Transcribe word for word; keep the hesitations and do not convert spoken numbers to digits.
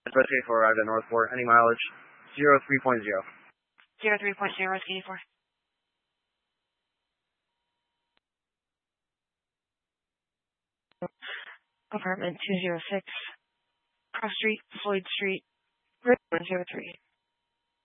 Especially for arrived at Northport. Any mileage? zero three point zero. zero three point zero, Whiskey eighty-four. Apartment two oh six, Cross Street, Floyd Street, one zero three.